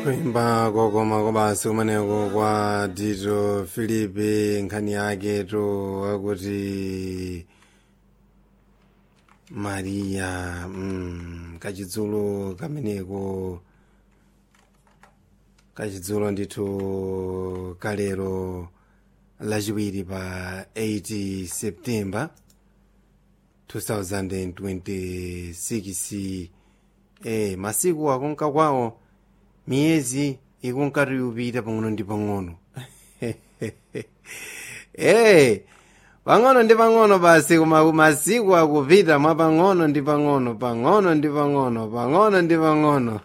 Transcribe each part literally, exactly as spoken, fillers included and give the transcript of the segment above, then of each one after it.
kuimba kokoma kobasi kumeneko kwa Tito Filipe nkhani yake to akuti Maria mm, kachidzulo kameneko kachidzulo ndithu kalero lachiwiri pa eight September twenty twenty-six. eh masiku akunka kwawo miyezi ikunkati upita pang'ono ndi pang'ono. eh pang'ono ndi pang'ono basi koma masiku akupita mwa pang'ono ndi pang'ono pang'ono ndi pang'ono pang'ono ndi pang'ono.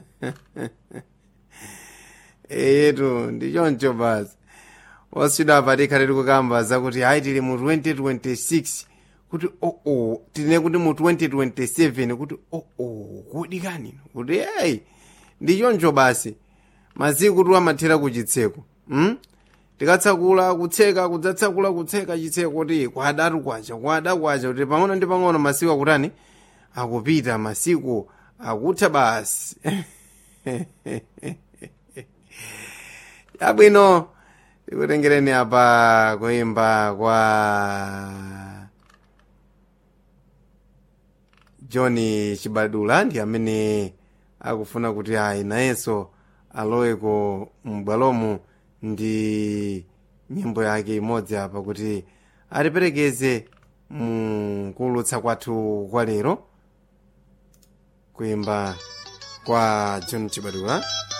eyetu ndi choncho basi waswidapa tikhaleti kukamba zakuti hayi tili mu twenty twenty-six kuti oh oh tine kuti mu twenty twenty-seven kuti oh oh kodi kani kuti hey ndi choncho basi masiku tu amathera kuchitseko. mm? tikatsakula kutseka kudzatsakula kutseka chitseko kuti kwadatu kwacha kwada kwacha kuti pang'ono ndi pang'ono masiku akutani akupita masiku akutha basi. Yabwino tikutengereni apa kuimba kwa John Chibadula ndi amene akufuna kuti ayi nayenso aloweko m'bwalomu ndi nyimbo yake imodzi apa kuti atiperekeze mu kuulutsa kwathu kwa lero kuimba kwa John Chibadula.